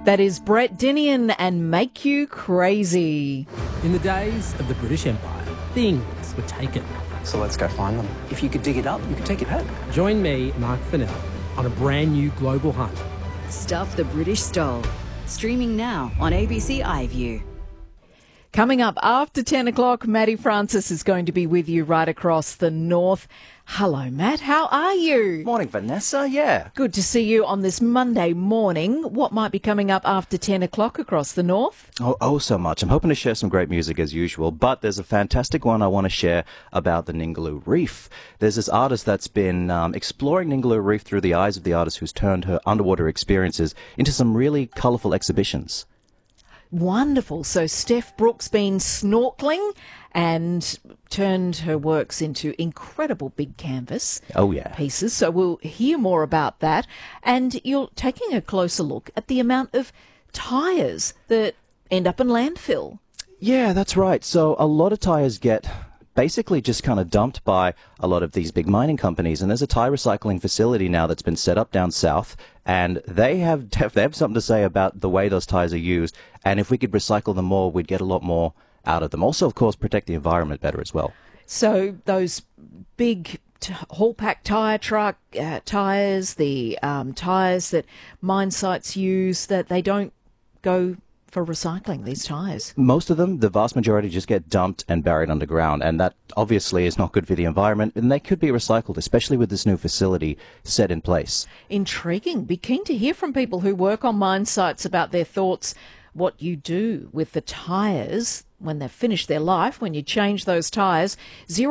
That is Brett Dinian and Make You Crazy. In the days of the British Empire, things were taken. So let's go find them. If you could dig it up, you could take it home. Join me, Mark Fennell, on a brand new global hunt. Stuff the British stole. Streaming now on ABC iView. Coming up after 10 o'clock, Matty Francis is going to be with you right across the north. Hello, Matt. How are you? Morning, Vanessa. Yeah. Good to see you on this Monday morning. What might be coming up after 10 o'clock across the north? Oh, so much. I'm hoping to share some great music as usual, but there's a fantastic one I want to share about the Ningaloo Reef. There's this artist that's been exploring Ningaloo Reef through the eyes of the artist who's turned her underwater experiences into some really colourful exhibitions. Wonderful. So Steph Brooks been snorkeling and turned her works into incredible big canvas pieces. So we'll hear more about that. And you're taking a closer look at the amount of tyres that end up in landfill. Yeah, that's right. So a lot of tyres get basically just kind of dumped by a lot of these big mining companies. And there's a tyre recycling facility now that's been set up down south, and they have something to say about the way those tyres are used. And if we could recycle them more, we'd get a lot more out of them. Also, of course, protect the environment better as well. So those big haul-pack tyre truck tyres, the tyres that mine sites use, that they don't go for recycling, these tyres? Most of them, the vast majority, just get dumped and buried underground, and that obviously is not good for the environment, and they could be recycled, especially with this new facility set in place. Intriguing. Be keen to hear from people who work on mine sites about their thoughts, what you do with the tyres when they've finished their life, when you change those tyres.